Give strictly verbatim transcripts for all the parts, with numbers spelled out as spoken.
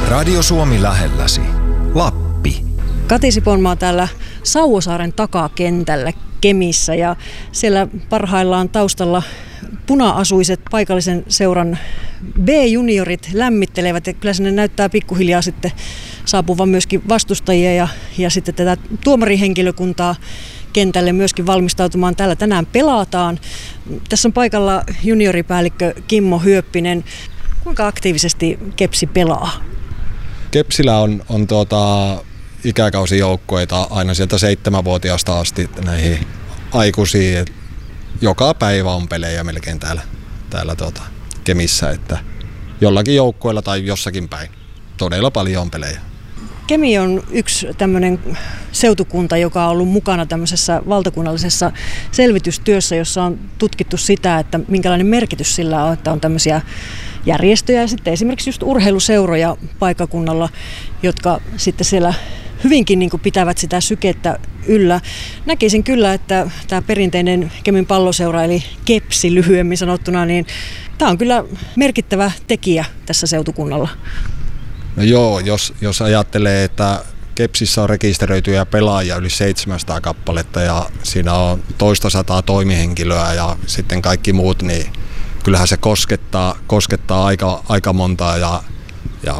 Radio Suomi lähelläsi. Lappi. Kati Sipoonmaa täällä Sauvosaaren takakentällä Kemissä ja siellä parhaillaan taustalla puna-asuiset paikallisen seuran B-juniorit lämmittelevät ja kyllä sinne näyttää pikkuhiljaa sitten saapuvan myöskin vastustajia ja, ja sitten tätä tuomarihenkilökuntaa kentälle myöskin valmistautumaan. Täällä tänään pelataan. Tässä on paikalla junioripäällikkö Kimmo Hyöppinen. Kuinka aktiivisesti Kepsi pelaa? Kepsillä on, on tuota, ikäkausijoukkueita aina sieltä seitsemänvuotiaasta asti näihin aikuisiin. Joka päivä on pelejä melkein täällä, täällä tuota, Kemissä, että jollakin joukkueella tai jossakin päin. Todella paljon on pelejä. Kemi on yksi tämmöinen seutukunta, joka on ollut mukana tämmöisessä valtakunnallisessa selvitystyössä, jossa on tutkittu sitä, että minkälainen merkitys sillä on, että on tämmöisiä järjestöjä ja sitten esimerkiksi just urheiluseuroja paikkakunnalla, jotka sitten siellä hyvinkin niin kuin pitävät sitä sykettä yllä. Näkisin kyllä, että tämä perinteinen Kemin palloseura eli Kepsi lyhyemmin sanottuna, niin tämä on kyllä merkittävä tekijä tässä seutukunnalla. No joo, jos, jos ajattelee, että Kepsissä on rekisteröityjä pelaajia yli seitsemänsataa kappaletta ja siinä on toista sataa toimihenkilöä ja sitten kaikki muut, niin kyllähän se koskettaa, koskettaa aika, aika montaa ja, ja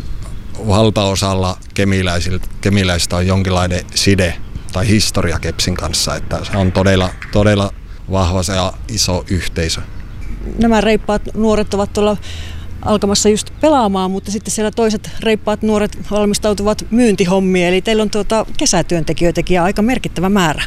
valtaosalla kemiläisistä on jonkinlainen side tai historia Kepsin kanssa, että se on todella, todella vahva se ja iso yhteisö. Nämä reippaat nuoret ovat tuolla alkamassa just pelaamaan, mutta sitten siellä toiset reippaat nuoret valmistautuvat myyntihommiin, eli teillä on tuota kesätyöntekijöitäkin aika merkittävä määrä.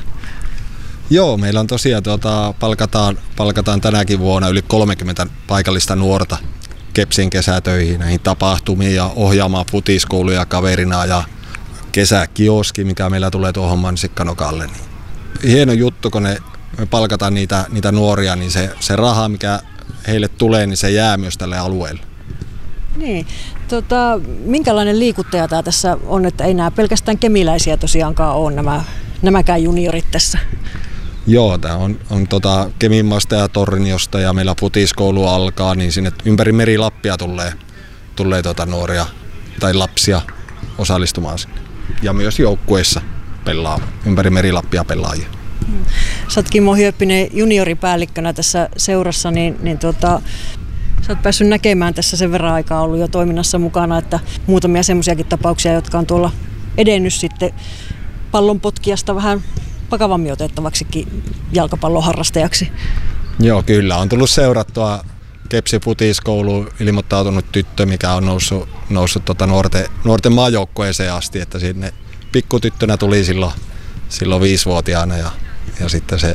Joo, meillä on tosiaan tuota, palkataan, palkataan tänäkin vuonna yli kolmekymmentä paikallista nuorta Kepsin kesätöihin, näihin tapahtumiin ja ohjaamaan futiskouluja kaverina ja kesäkioski, mikä meillä tulee tuohon Mansikkanokalle. Niin hieno juttu, kun ne, me palkataan niitä, niitä nuoria, niin se, se raha, mikä heille tulee, niin se jää myös tälle alueelle. Niin. Tota, minkälainen liikuttaja tämä tässä on, että ei nämä pelkästään kemiläisiä tosiaankaan ole nämä, nämäkään juniorit tässä? Joo, tämä on, on tota Keminmaasta ja Torniosta ja meillä futiskoulu alkaa, niin sinne ympäri meri Lappia tulee, tulee tota nuoria tai lapsia osallistumaan sinne. Ja myös joukkueissa pelaa, ympäri meri Lappia pelaajia. Sä oot Kimmo Hyöppinen junioripäällikkönä tässä seurassa, niin, niin tuota, sä oot päässyt näkemään tässä sen verran aikaa ollut jo toiminnassa mukana, että muutamia semmoisiakin tapauksia, jotka on tuolla edennyt sitten pallonpotkijasta vähän vakavammin otettavaksikin jalkapallon harrastajaksi. Joo, kyllä. On tullut seurattua Kepsi futiskouluun ilmoittautunut tyttö, mikä on noussut, noussut tota nuorten, nuorten maajoukkueeseen asti, että sinne pikkutyttönä tuli silloin, silloin viisivuotiaana ja, ja sitten se,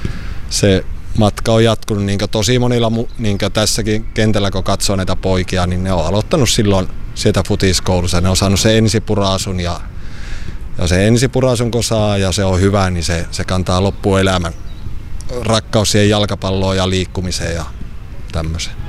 se matka on jatkunut niin tosi monilla, niin tässäkin kentällä kun katsoo näitä poikia, niin ne on aloittanut silloin sieltä futiskoulussa. Ne on saanut sen ensipuraasun ja, ja se ensipuraasun kun saa ja se on hyvä, niin se, se kantaa loppuelämän rakkaus siihen jalkapalloon ja liikkumiseen ja tämmöiseen.